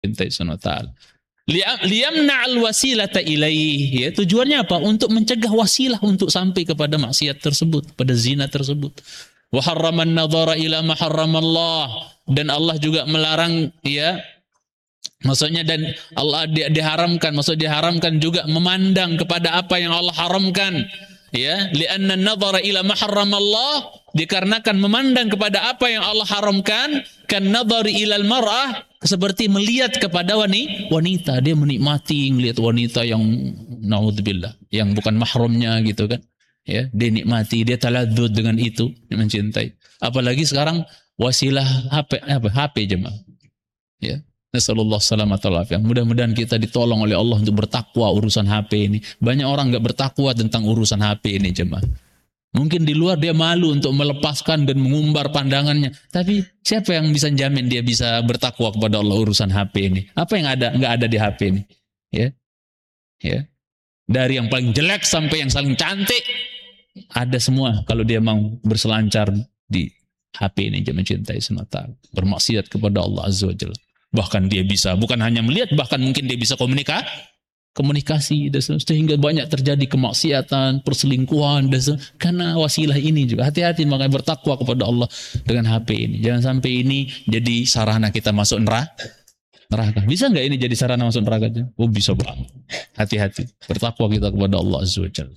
cintai Subhanahu wa ta'ala. Liyamna'al wasilata ilaih, ya, tujuannya apa? Untuk mencegah wasilah untuk sampai kepada maksiat tersebut, pada zina tersebut. Wa harraman nadhara ila ma harramallah, dan Allah juga melarang, ya, maksudnya, dan Allah diharamkan, maksud diharamkan juga memandang kepada apa yang Allah haramkan, ya, li'anna nadhara ila ma harramallah, dikarenakan memandang kepada apa yang Allah haramkan, kan nadhari ilal mar'ah, seperti melihat kepada wanita, dia menikmati melihat wanita yang naudzubillah, yang bukan mahramnya gitu kan, ya, dia nikmati, dia taladzud dengan itu, dia mencintai. Apalagi sekarang wasilah HP jemaah, ya. Nasallallahu salamata wal afiyah. Mudah-mudahan kita ditolong oleh Allah untuk bertakwa urusan HP ini. Banyak orang enggak bertakwa tentang urusan HP ini jemaah. Mungkin di luar dia malu untuk melepaskan dan mengumbar pandangannya. Tapi siapa yang bisa jamin dia bisa bertakwa kepada Allah urusan HP ini? Apa yang nggak ada di HP ini? Ya, ya. Dari yang paling jelek sampai yang paling cantik ada semua. Kalau dia mau berselancar di HP ini, dia mencintai semata, bermaksiat kepada Allah Azza wa Jalla. Bahkan dia bisa bukan hanya melihat, bahkan mungkin dia bisa komunikasi, sehingga banyak terjadi kemaksiatan, perselingkuhan, karena wasilah ini juga. Hati-hati, makanya bertakwa kepada Allah dengan HP ini. Jangan sampai ini jadi sarana kita masuk neraka. Bisa nggak ini jadi sarana masuk neraka? Oh, bisa banget. Hati-hati, bertakwa kita kepada Allah Azza wa Jalla.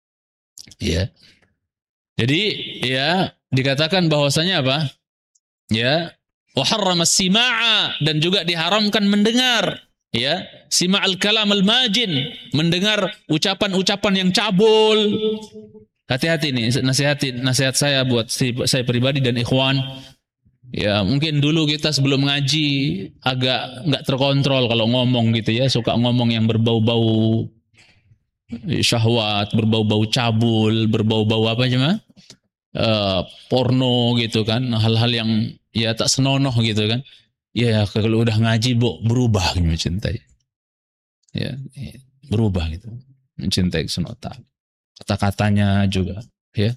Ya. Jadi, ya, dikatakan bahwasanya apa? Ya, wa harrama sima'a, dan juga diharamkan mendengar, ya, sima'al kalam al-majin, mendengar ucapan-ucapan yang cabul. Hati-hati nih, nasihat saya buat saya pribadi dan ikhwan. Ya, mungkin dulu kita sebelum ngaji agak nggak terkontrol kalau ngomong gitu, ya, suka ngomong yang berbau-bau syahwat, berbau-bau cabul, berbau-bau apa aja mah? Porno gitu kan, hal-hal yang ya tak senonoh gitu kan. Ya, kalau udah ngaji berubah gitu, mencintai. Ya, berubah gitu. Mencintai sunota. Kata-katanya juga, ya.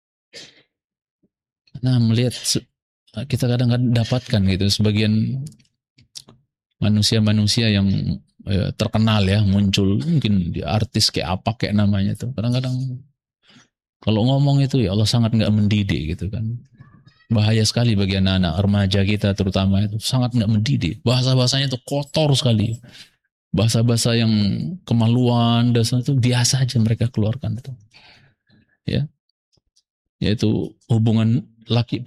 Nah, melihat kita kadang-kadang dapatkan gitu sebagian manusia-manusia yang terkenal, ya, muncul mungkin di artis kayak apa kayak namanya tuh. Kadang-kadang kalau ngomong itu, ya Allah, sangat enggak mendidik gitu kan. Bahaya sekali bagi anak-anak remaja kita terutama, itu sangat enggak mendidik. Bahasa-bahasanya itu kotor sekali. Bahasa-bahasa yang kemaluan, dasar itu biasa aja mereka keluarkan itu. Ya. Yaitu hubungan laki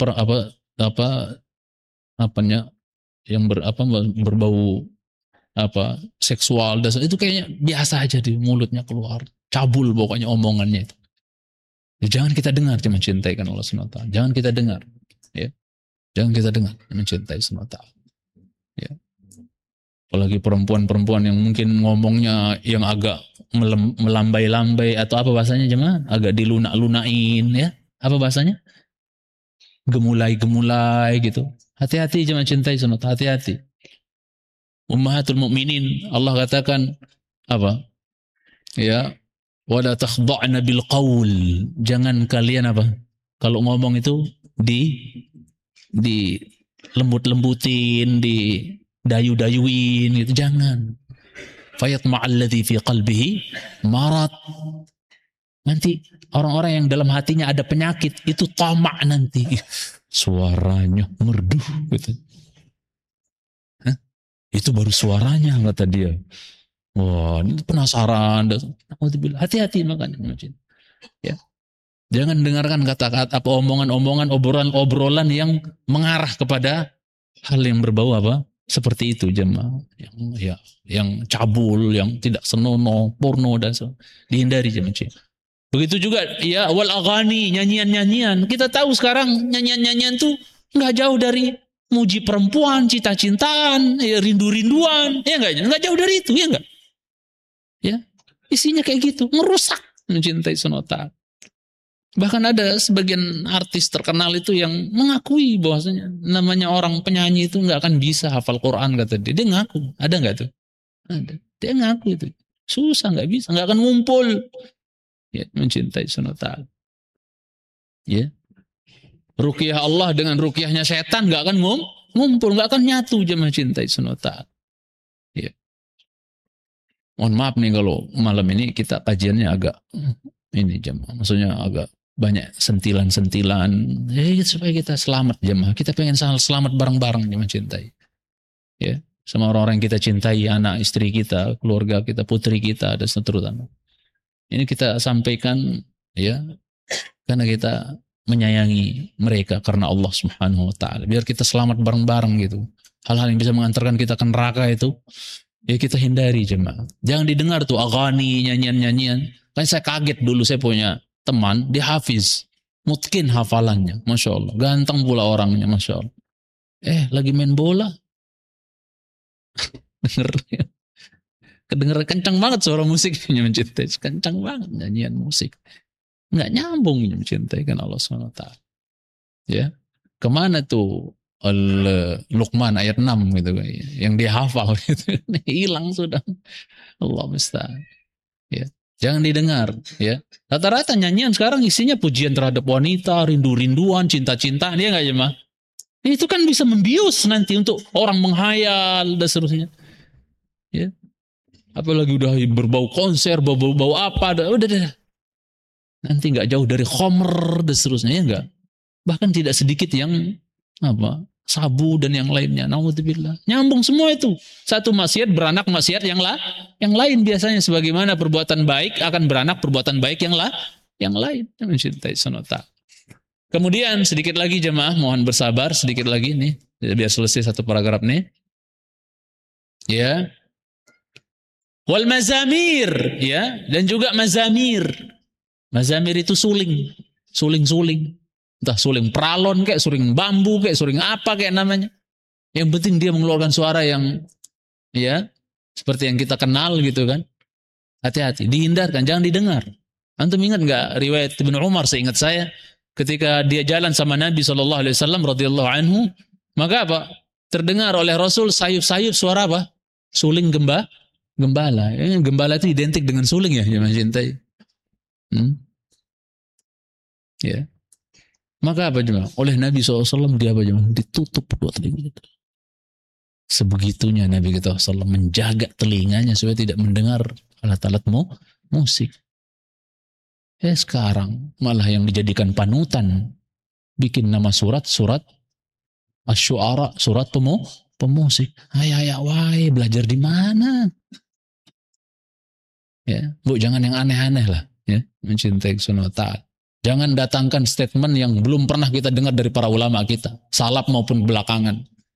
apanya yang berbau seksual, dasar itu kayaknya biasa aja di mulutnya keluar. Cabul pokoknya omongannya itu. Ya, jangan kita dengar, dia mencintai kan Allah Subhanahu wa ta'ala. Jangan kita dengar, ya. Jangan kita dengar, mencintai Subhanahu wa ta'ala. Ya. Apalagi perempuan-perempuan yang mungkin ngomongnya yang agak melambai-lambai, atau apa bahasanya jemaah? Agak dilunak-lunain, ya. Apa bahasanya? Gemulai-gemulai gitu. Hati-hati jemaah cintai Subhanahu wa ta'ala, hati-hati. Ummahatul mukminin, Allah katakan apa? Ya, wala takhda'na bil qaul, jangan kalian apa? Kalau ngomong itu di lembut-lembutin, di dayu-dayuin gitu, jangan. Fayatma'alladzi fi qalbihi marad. Nanti orang-orang yang dalam hatinya ada penyakit itu tamak nanti. Suaranya merdu gitu. Hah? Itu baru suaranya kata dia. Wah, ini penasaran. Hati-hati makanya. Ya. Jangan dengarkan kata-kata apa omongan-omongan, obrolan yang mengarah kepada hal yang berbau apa? Seperti itu jemaah. Yang cabul, yang tidak senonoh, porno dan dihindari jemaah. Begitu juga ya wal aghani, nyanyian-nyanyian. Kita tahu sekarang nyanyian-nyanyian tuh enggak jauh dari muji perempuan, cinta-cintaan, ya, rindu-rinduan, ya enggak jauh dari itu, ya enggak? Ya, isinya kayak gitu, merusak mencintai sunota. Bahkan ada sebagian artis terkenal itu yang mengakui bahwasanya namanya orang penyanyi itu nggak akan bisa hafal Quran, kata dia. Dia ngaku, ada nggak tuh? Ada. Dia ngaku itu susah, nggak bisa, nggak akan ngumpul. Ya, mencintai sunota. Ya, ruqyah Allah dengan ruqyahnya setan nggak akan ngumpul, nggak akan nyatu jemaah cintai sunota. Mohon maaf nih kalau malam ini kita kajiannya agak ini jemaah, maksudnya agak banyak sentilan-sentilan. Supaya kita selamat jemaah. Kita pengen selamat bareng-bareng jemaah cintai. Ya, sama orang-orang yang kita cintai, anak istri kita, keluarga kita, putri kita dan seterusnya. Ini kita sampaikan ya karena kita menyayangi mereka karena Allah Subhanahu wa taala. Biar kita selamat bareng-bareng gitu. Hal-hal yang bisa mengantarkan kita ke neraka itu ya kita hindari jemaah. Jangan didengar tuh aghani, nyanyian-nyanyian. Kan saya kaget dulu, saya punya teman, dia hafiz. Mungkin hafalannya, Masya Allah. Ganteng pula orangnya, Masya Allah. Lagi main bola. Dengernya. Kedengeran kencang banget suara musiknya mencintai. Kencang banget nyanyian musik. Nggak nyambung mencintai kan Allah SWT. Ya. Kemana tuh Luqman ayat 6 gitu yang dia hafal gitu. Hilang sudah. Allah musta'an. Ya. Jangan didengar ya. Rata-rata nyanyian sekarang isinya pujian terhadap wanita, rindu-rinduan, cinta-cintaan, dia enggak jemaah. Itu kan bisa membius nanti untuk orang menghayal dan seterusnya. Ya. Apalagi udah berbau konser, bau apa, udah. Nanti enggak jauh dari khomer dan seterusnya ya enggak. Bahkan tidak sedikit yang sabu dan yang lainnya. Naudzubillah. Nyambung semua itu. Satu maksiat beranak maksiat yang lain biasanya, sebagaimana perbuatan baik akan beranak perbuatan baik yang lain. Mencintai sonota. Kemudian sedikit lagi jemaah, mohon bersabar sedikit lagi nih biar selesai satu paragraf nih. Ya. Wal mazamir, ya, dan juga mazamir. Mazamir itu suling. Entah suling pralon kayak suling bambu kayak suling apa kayak namanya. Yang penting dia mengeluarkan suara yang ya seperti yang kita kenal gitu kan. Hati-hati, dihindarkan, jangan didengar. Antum ingat enggak riwayat Ibnu Umar, seingat saya, ketika dia jalan sama Nabi SAW radhiyallahu anhu, maka apa? Terdengar oleh Rasul sayup-sayup suara apa? Suling gembala. Gembala itu identik dengan suling ya, yang mencintai. Ya. Maka apa jemaah? Oleh Nabi SAW dia apa jemaah? Ditutup kedua telinga. Sebegitunya Nabi kita SAW menjaga telinganya supaya tidak mendengar alat-alat musik. Sekarang malah yang dijadikan panutan, bikin nama surat Asy-Syu'ara, surat pemusik. Wahai belajar di mana? Ya, Bu, jangan yang aneh-aneh lah, ya, mencintai Subhanahu wa ta'ala. Jangan datangkan statement yang belum pernah kita dengar dari para ulama kita, salaf maupun belakangan.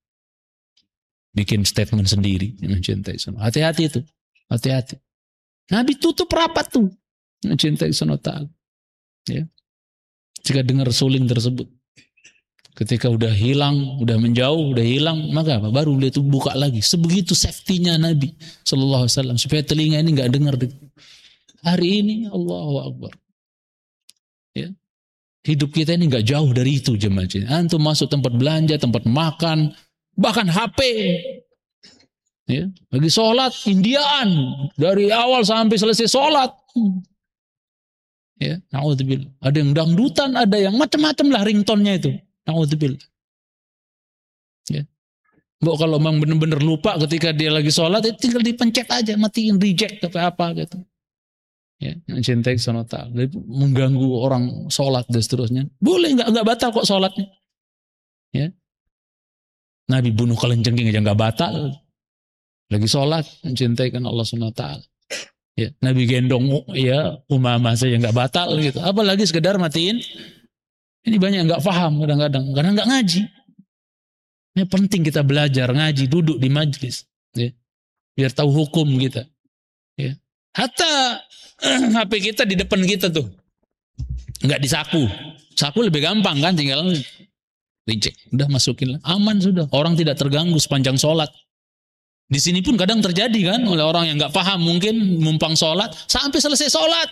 Bikin statement sendiri, mencintai Subhanahu. Hati-hati itu, hati-hati. Nabi tutup rapat tuh, mencintai Subhanahu wa ta'ala. Ya. Jika dengar suling tersebut, ketika udah hilang, udah menjauh, udah hilang, maka apa? Baru dia tuh buka lagi. Sebegitu safety-nya Nabi sallallahu alaihi wasallam supaya telinga ini enggak dengar. Hari ini Allahu Akbar. Ya. Hidup kita ini enggak jauh dari itu jemaah. Antum masuk tempat belanja, tempat makan, bahkan HP. Ya, lagi sholat Indiaan dari awal sampai selesai sholat. Ya, naudzubillah. Ada yang dangdutan, ada yang macam-macam lah ringtone-nya itu. Naudzubillah. Ya. Mbok kalau memang benar-benar lupa ketika dia lagi sholat, tinggal dipencet aja, matiin reject apa gitu. Ya, mencintai Subhanahu wa ta'ala. Mengganggu orang sholat dan seterusnya. Boleh enggak batal kok sholatnya. Ya. Nabi bunuh kalajengking aja enggak batal. Lagi sholat mencintai kan Allah Subhanahu wa ta'ala. Ya, Nabi gendong ya Umamah saja enggak batal gitu. Apalagi sekedar matiin. Ini banyak yang enggak paham kadang-kadang karena enggak ngaji. Ini penting kita belajar ngaji, duduk di majlis, ya. Biar tahu hukum kita. Ya. Hatta HP kita di depan kita tuh nggak disaku. Saku lebih gampang kan, tinggal reject, udah masukin, aman sudah. Orang tidak terganggu sepanjang sholat. Di sini pun kadang terjadi kan oleh orang yang nggak paham, mungkin numpang sholat sampai selesai sholat.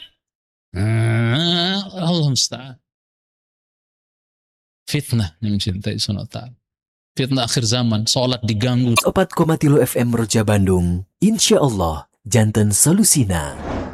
Allah musta'an. Fitnah yang mencintai sunatan. Fitnah akhir zaman, sholat diganggu. 4,3 FM Roja Bandung, insya Allah janten solusina.